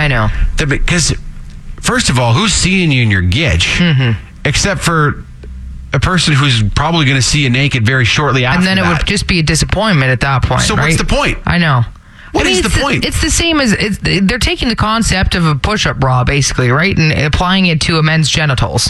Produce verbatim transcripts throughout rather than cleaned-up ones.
I know. Because, first of all, who's seeing you in your gitch? Mm-hmm. Except for a person who's probably going to see you naked very shortly after And then it that. would just be a disappointment at that point, So right? what's the point? I know. What I mean, is the it's point? It's the same as, it's, they're taking the concept of a push-up bra, basically, right? And applying it to a men's genitals.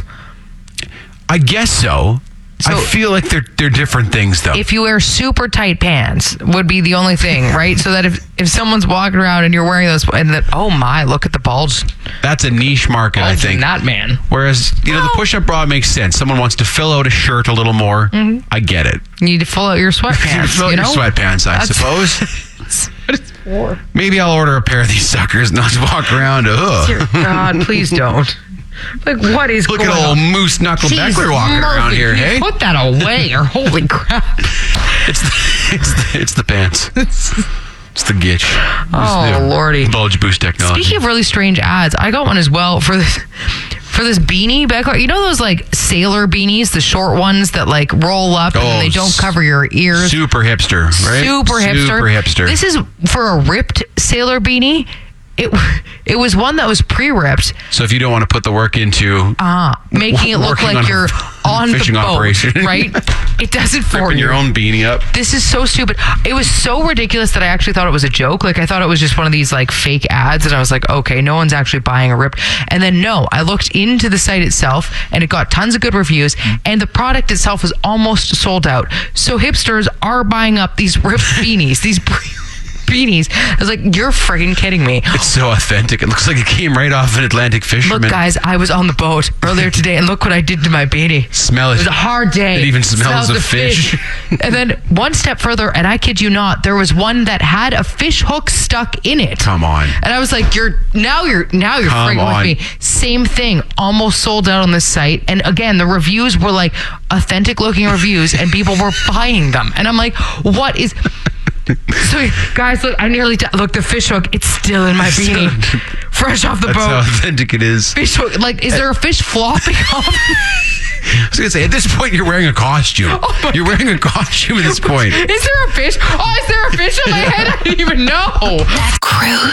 I guess so. So- I feel like they're they're different things, though. If you wear super tight pants, would be the only thing, right? So that if, if someone's walking around and you're wearing those, and that, oh my, look at the bulge. That's a niche market, I bulge in think. that man. Whereas, you know, the Well- push-up bra makes sense. Someone wants to fill out a shirt a little more. Mm-hmm. I get it. You need to fill out your sweatpants, Fill out you know? your sweatpants, I That's- suppose. What it's for. Maybe I'll order a pair of these suckers and not walk around. Ugh. Dear God, please don't. Like, what is Look going at on? old Moose Knuckle Jeez, Beckler walking around Murphy, here, can you hey? Put that away, or holy crap. It's the, it's the, it's the pants. It's the gitch. It's Oh, the Lordy. Bulge boost technology. Speaking of really strange ads, I got one as well for this for this beanie Beckler. You know those like sailor beanies, the short ones that like roll up and Oh, they don't s- cover your ears. Super hipster, right? Super hipster. Super hipster. This is for a ripped sailor beanie. It it was one that was pre-ripped, So if you don't want to put the work into uh, making it look working like on a you're on the fishing boat, operation. right? It does it for ripping you. your own beanie up. This is so stupid. It was so ridiculous that I actually thought it was a joke. Like, I thought it was just one of these like fake ads, and I was like, okay, no one's actually buying a ripped. And then no, I looked into the site itself, and it got tons of good reviews, and the product itself was almost sold out. So hipsters are buying up these ripped beanies, these beanies. I was like, you're friggin' kidding me. It's so authentic. It looks like it came right off an Atlantic fisherman. Look, guys, I was on the boat earlier today, and look what I did to my beanie. Smell it. It was a hard day. It even smells Smells of fish. And then one step further, and I kid you not, there was one that had a fish hook stuck in it. Come on. And I was like, "You're now you're now you're Come frigging on. with me." Same thing, almost sold out on this site. And again, the reviews were like authentic looking reviews, and people were buying them. And I'm like, "What is?" So guys, look, I nearly di- look the fish hook. It's still in my beanie, fresh off the That's boat. how authentic it is. Fish hook, like, is there a fish flopping off? I was going to say, at this point, you're wearing a costume. Oh my you're wearing a costume at this point. Is there a fish? Oh, is there a fish on my head? I didn't even know. That Cruise.